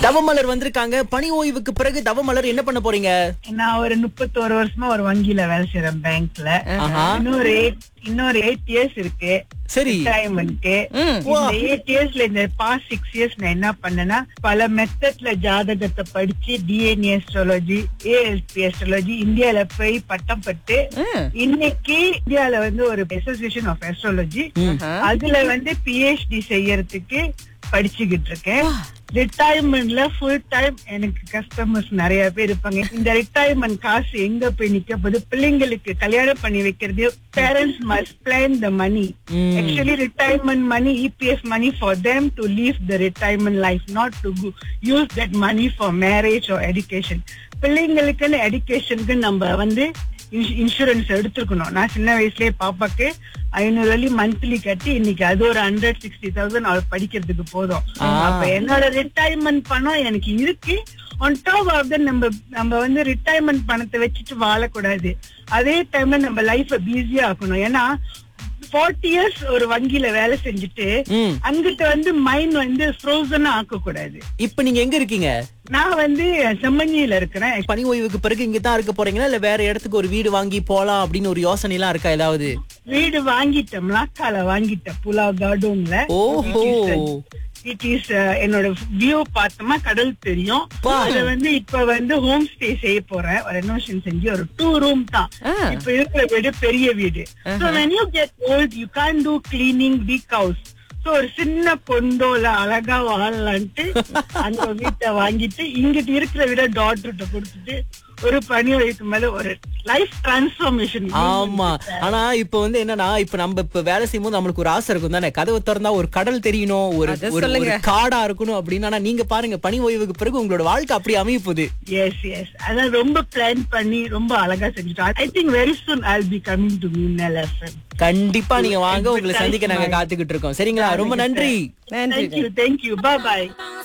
தவமலர் வந்திருக்காங்க. பணி ஓய்வுக்கு பிறகு தவமலர் என்ன பண்ண போறீங்க? நான் ஒரு 31 வருஷமா ஒரு வங்கியில வேலை செய்யறேன், பேங்க்ல. இன்னொரு 8 இயர்ஸ் இருக்கு சரி. ரிட்டையர்மெண்ட்க்கு. இந்த 8 இயர்ஸ்ல இந்த பாஸ்ட் 6 இயர்ஸ் நான் என்ன பண்ணேன்னா, பல மெத்தட்ல ஜாதகத்தை படிச்சு டிஎன்ஏ அஸ்ட்ராலஜி, ஏஎல்பி அஸ்ட்ராலஜி இந்தியால போய் பட்டம் பெற்று இன்னைக்கு இந்தியால ஒரு அசோசியேஷன் ஆஃப் அஸ்ட்ராலஜி, அதுல பிஹெச்டி செய்யறதுக்கு படிச்சுக்கிட்டு இருக்கேன். ரிட்டையர்மெண்ட்ல ஃபுல் டைம் எனக்கு கஸ்டமர்ஸ் நிறைய பேர் இருப்பாங்க. இந்த ரிட்டையர்மெண்ட் காசு எங்க போய் நிக்க போகுது? பிள்ளைங்களுக்கு கல்யாணம் பண்ணி வைக்கிறது. Parents must plan the money. Actually retirement money, EPS money for them to leave the retirement life, not to use that money for marriage or education. பிள்ளைங்களுக்குன்னு எஜுகேஷனுக்கு நம்ம இன்சூரன்ஸ் எடுத்துருக்கணும். நான் சின்ன வயசுலயே பாப்பாக்கு 500 மந்த்லி கட்டி இன்னைக்கு அது ஒரு 160,000 அவள் படிக்கிறதுக்கு போதும். அப்ப என்னோட ரிட்டையர்மெண்ட் பணம் எனக்கு இருக்கு. ஆன் டாப் ஆஃப் தட் நம்ம ரிட்டையர்மெண்ட் பணத்தை வச்சுட்டு வாழக்கூடாது. அதே டைம்ல நம்ம லைஃப பிஸியா ஆக்கணும். ஏன்னா 40 இயர்ஸ் ஒரு வங்கியில வேலை செஞ்சுட்டு அங்கிட்ட மைண்ட் ஃப்ரோசனா ஆக்க கூடாது. இப்ப நீங்க எங்க இருக்கீங்க? நான் செம்மஞ்சியில இருக்கிறேன். பணி ஓய்வுக்கு பிறகு இங்க தான் இருக்க போறீங்களா, இல்ல வேற இடத்துக்கு ஒரு வீடு வாங்கி போலாம் அப்படின்னு ஒரு யோசனை எல்லாம் இருக்கா ஏதாவது? வீடு வாங்கிட்டேன், மலாக்கால வாங்கிட்டேன், புலாவ் கார்டூன்ல. ஓஹோ. இட் இஸ் என்னோட வியூ பார்த்தோமா கடல் தெரியும். அதுல இப்ப ஹோம் ஸ்டே செய்ய போறேன். ஒரு ரெனோவேஷன் செஞ்சு ஒரு 2 ரூம் தான். இப்ப இருக்கிற வீடு பெரிய வீடு. So when you get old you can't do cleaning big house. So ஒரு சின்ன கொண்டோல அழகா வாழலான்ட்டு அந்த வீட்டை வாங்கிட்டு இங்கிட்டு இருக்கிற வீட டாக்டர்கிட்ட கொடுத்துட்டு ஒரு பணி வயசுக்கு மேல ஒரு லைஃப் டிரான்ஸ்ஃபார்மேஷன். ஆமா. ஆனா இப்ப என்னன்னா, இப்ப நம்ம வேலை செய்யும் போது நம்மளுக்கு ஒரு ஆசை இருக்கும் தானே, கதவை திறந்தா ஒரு கடல் தெரியணும், ஒரு காடா இருக்கணும் அப்படின்னு. ஆனா நீங்க பாருங்க, பணி ஓய்வுக்கு பிறகு உங்களோட வாழ்க்கை அப்படி அமைய போகுது. எஸ் எஸ், அதான் ரொம்ப பிளான் பண்ணி ரொம்ப அழகா செஞ்சுட்டோம். I think very soon I will be coming to மின்னல் எஃப்எம். கண்டிப்பா நீங்க வாங்க, உங்களை சந்திக்க நாங்க காத்துக்கிட்டு இருக்கோம். சரிங்களா? ரொம்ப நன்றி. Thank you. Bye bye.